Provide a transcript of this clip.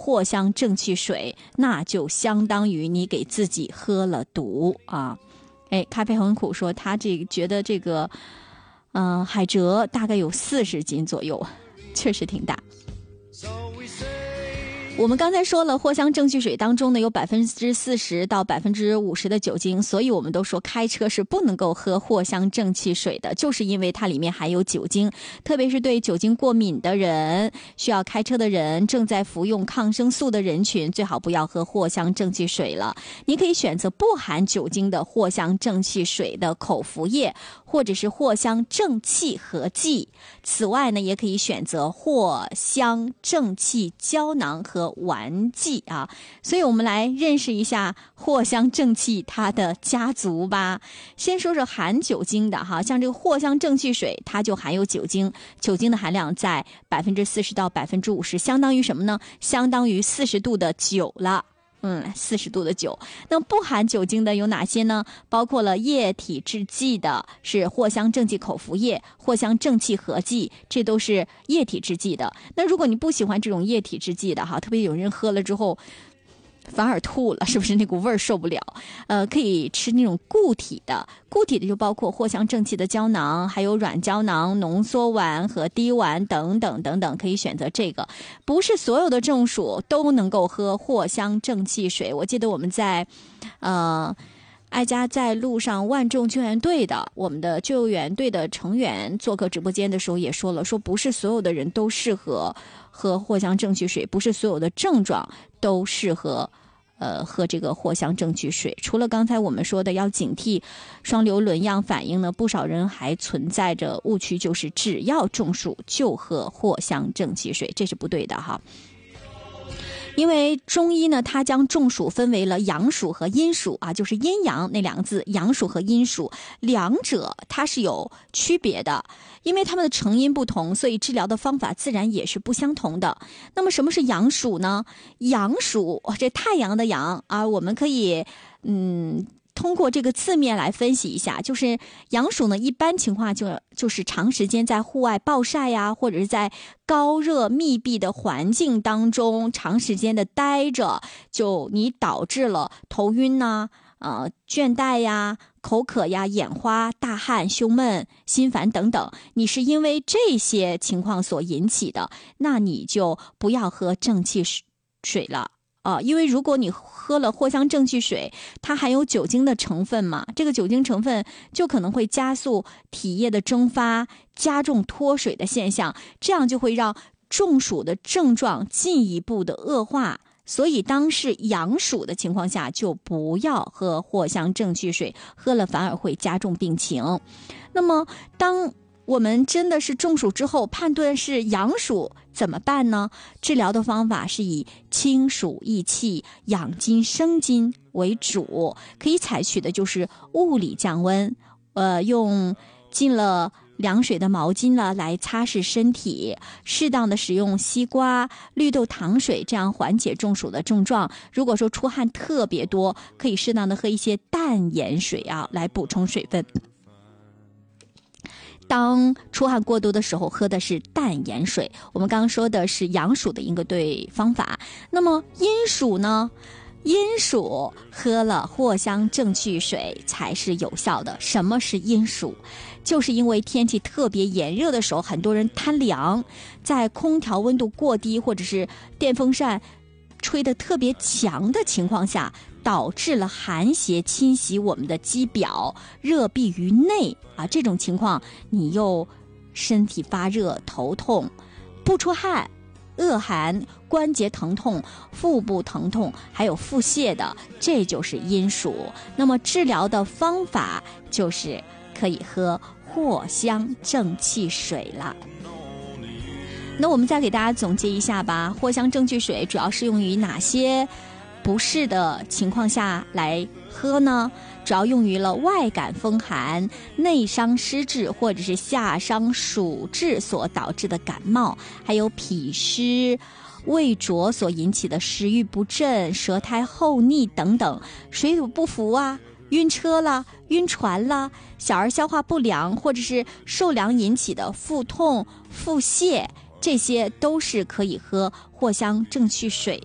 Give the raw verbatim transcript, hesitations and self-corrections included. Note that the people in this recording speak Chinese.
藿香正气水，那就相当于你给自己喝了毒啊。哎，咖啡很苦说他这个觉得这个嗯、呃，海蜇大概有四十斤左右，确实挺大。我们刚才说了，藿香正气水当中呢有百分之四十到百分之五十的酒精，所以我们都说开车是不能够喝藿香正气水的，就是因为它里面含有酒精，特别是对酒精过敏的人、需要开车的人、正在服用抗生素的人群，最好不要喝藿香正气水了。你可以选择不含酒精的藿香正气水的口服液，或者是藿香正气合剂。此外呢，也可以选择藿香正气胶囊和丸剂啊。所以我们来认识一下藿香正气它的家族吧。先说说含酒精的哈，像这个藿香正气水，它就含有酒精，酒精的含量在百分之四十到百分之五十，相当于什么呢？相当于四十度的酒了。嗯，四十度的酒。那不含酒精的有哪些呢？包括了液体制剂的是藿香正气口服液、藿香正气合剂，这都是液体制剂的。那如果你不喜欢这种液体制剂的哈，特别有人喝了之后反而吐了，是不是那股味儿受不了？呃，可以吃那种固体的，固体的就包括藿香正气的胶囊，还有软胶囊、浓缩丸和滴丸等等等等，可以选择这个。不是所有的中暑都能够喝藿香正气水。我记得我们在呃爱家在路上万众救援队的我们的救援队的成员做客直播间的时候也说了，说不是所有的人都适合喝藿香正气水，不是所有的症状都适合呃喝这个藿香正气水。除了刚才我们说的要警惕双硫仑样反应呢，不少人还存在着误区，就是只要中暑就喝藿香正气水，这是不对的哈。因为中医呢，它将中暑分为了阳暑和阴暑啊，就是阴阳那两个字，阳暑和阴暑，两者它是有区别的。因为它们的成因不同，所以治疗的方法自然也是不相同的。那么什么是阳暑呢？阳暑，这太阳的阳啊，我们可以嗯。通过这个字面来分析一下，就是阳暑呢，一般情况就就是长时间在户外暴晒呀，或者是在高热密闭的环境当中长时间的待着，就你导致了头晕呐、呃倦怠呀、口渴呀、眼花、大汗、胸闷、心烦等等，你是因为这些情况所引起的，那你就不要喝正气水了。啊，因为如果你喝了藿香正气水，它含有酒精的成分嘛，这个酒精成分就可能会加速体液的蒸发，加重脱水的现象，这样就会让中暑的症状进一步的恶化。所以当是阳暑的情况下，就不要喝藿香正气水，喝了反而会加重病情。那么当我们真的是中暑之后，判断是阳暑怎么办呢？治疗的方法是以清暑益气、养筋生筋为主，可以采取的就是物理降温，呃，用浸了凉水的毛巾了来擦拭身体，适当的使用西瓜、绿豆糖水，这样缓解中暑的症状。如果说出汗特别多，可以适当的喝一些淡盐水啊，来补充水分。当出汗过多的时候，喝的是淡盐水。我们刚刚说的是阳暑的应对方法。那么阴暑呢？阴暑喝了藿香正气水才是有效的。什么是阴暑？就是因为天气特别炎热的时候，很多人贪凉，在空调温度过低或者是电风扇吹得特别强的情况下，导致了寒邪侵袭我们的肌表，热闭于内啊，这种情况你又身体发热、头痛、不出汗、恶寒、关节疼痛、腹部疼痛，还有腹泻的，这就是阴暑。那么治疗的方法就是可以喝藿香正气水了。那我们再给大家总结一下吧，藿香正气水主要适用于哪些不适的情况下来喝呢？主要用于了外感风寒、内伤湿滞或者是下伤暑滞所导致的感冒，还有脾湿、胃浊所引起的食欲不振、舌苔厚腻等等，水土不服啊，晕车啦、晕船啦，小儿消化不良或者是受凉引起的腹痛、腹泻，这些都是可以喝藿香正气水